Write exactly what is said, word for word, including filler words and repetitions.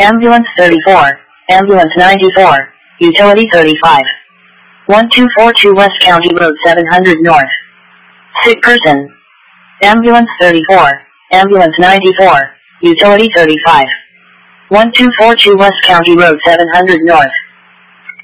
Ambulance thirty-four, Ambulance ninety-four, Utility thirty-five. one two four two West County Road seven hundred North. Sick person. Ambulance thirty-four, Ambulance ninety-four, Utility thirty-five. one two four two West County Road seven hundred North.